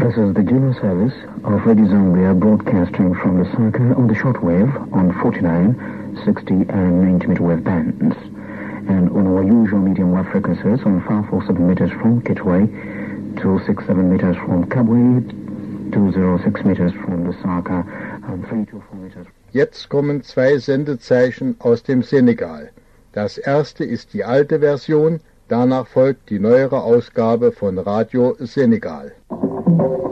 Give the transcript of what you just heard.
This is the Juno service of Radio Zambia broadcasting from Lusaka on the shortwave on 49, 60 and 90 meter wave bands, and on our usual medium wave frequencies on 547 meters from Kitwe, 267 meters from Kabwe, 206 meters from Lusaka and 324 meters. Jetzt kommen zwei Sendezeichen aus dem Senegal. Das erste ist die alte Version, danach folgt die neuere Ausgabe von Radio Senegal.